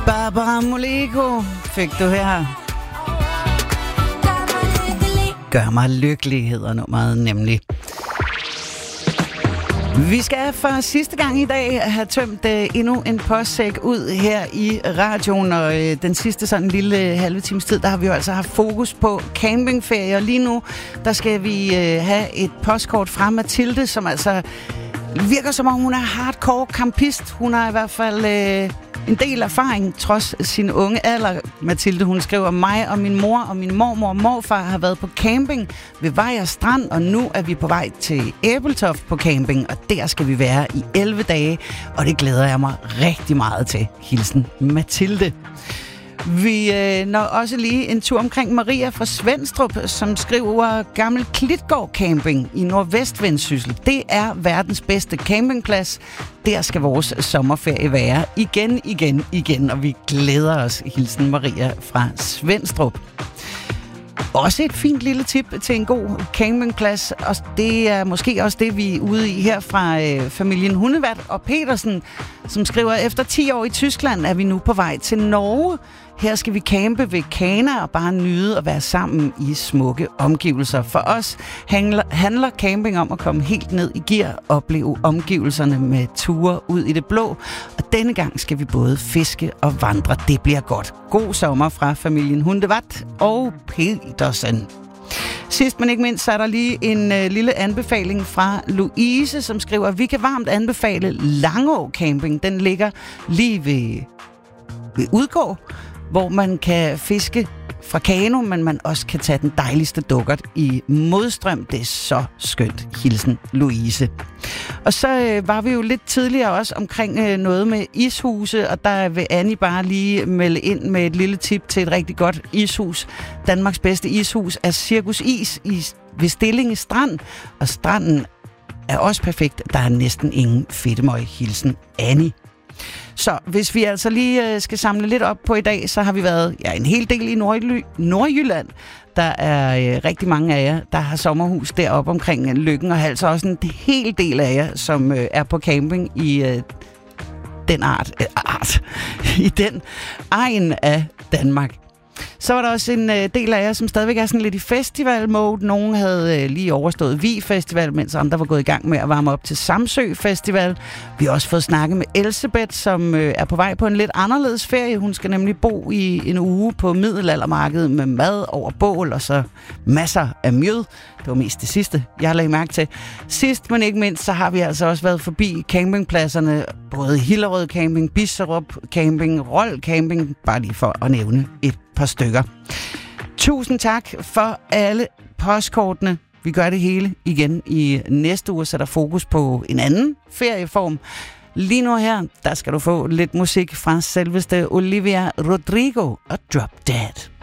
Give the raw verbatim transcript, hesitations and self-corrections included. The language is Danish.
Barbara Moleko fik du her. Gør mig lykkelig hedder nummeret nemlig. Vi skal for sidste gang i dag have tømt uh, endnu en postsæk ud her i radioen, og uh, den sidste sådan lille halve times tid, der har vi jo altså haft fokus på campingferie, og lige nu, der skal vi uh, have et postkort fra Mathilde, som altså virker som om hun er hardcore campist. Hun har i hvert fald uh, en del erfaring, trods sin unge alder. Mathilde, hun skriver, mig og min mor og min mormor og morfar har været på camping ved Vejers Strand, og nu er vi på vej til Æbeltoft på camping, og der skal vi være i elleve dage, og det glæder jeg mig rigtig meget til. Hilsen Mathilde. Vi øh, når også lige en tur omkring Maria fra Svendstrup, som skriver, Gammel Klitgård Camping i Nordvestvendsyssel. Det er verdens bedste campingplads. Der skal vores sommerferie være igen, igen, igen, og vi glæder os. Hilsen Maria fra Svendstrup. Også et fint lille tip til en god campingplads, og det er måske også det, vi er ude i her fra øh, familien Hundevat og Petersen, som skriver, efter ti år i Tyskland er vi nu på vej til Norge. Her skal vi campe ved Kana og bare nyde at være sammen i smukke omgivelser. For os handler, handler camping om at komme helt ned i gear, opleve omgivelserne med ture ud i det blå. Og denne gang skal vi både fiske og vandre. Det bliver godt. God sommer fra familien Hundevat og Petersen. Sidst men ikke mindst, så er der lige en øh, lille anbefaling fra Louise, som skriver, vi kan varmt anbefale Langå Camping. Den ligger lige ved, ved Udgård, hvor man kan fiske fra kano, men man også kan tage den dejligste dukkert i modstrøm. Det er så skønt. Hilsen Louise. Og så øh, var vi jo lidt tidligere også omkring øh, noget med ishuse, og der vil Annie bare lige melde ind med et lille tip til et rigtig godt ishus. Danmarks bedste ishus er Cirkus Is i, ved Stillinge Strand, og stranden er også perfekt. Der er næsten ingen fedtemøg. Hilsen Annie. Så hvis vi altså lige øh, skal samle lidt op på i dag, så har vi været ja, en hel del i Nordly- Nordjylland. Der er øh, rigtig mange af jer, der har sommerhus deroppe omkring Løkken, og altså også en hel del af jer, som øh, er på camping i øh, den art, øh, art i den egen af Danmark. Så var der også en øh, del af jer, som stadigvæk er sådan lidt i festival-mode. Nogle havde øh, lige overstået Vi Festival, mens andre var gået i gang med at varme op til Samsø Festival. Vi har også fået snakket med Elsebeth, som øh, er på vej på en lidt anderledes ferie. Hun skal nemlig bo i en uge på middelaldermarkedet med mad over bål og så masser af mjød. Det var mest det sidste, jeg lagde mærke til. Sidst, men ikke mindst, så har vi altså også været forbi campingpladserne. Både Hillerød Camping, Bisserup Camping, Rold Camping, bare lige for at nævne et par stykker. Tusind tak for alle postkortene. Vi gør det hele igen i næste uge, så der fokus på en anden ferieform. Lige nu her, der skal du få lidt musik fra selveste Olivia Rodrigo og Drop Dead.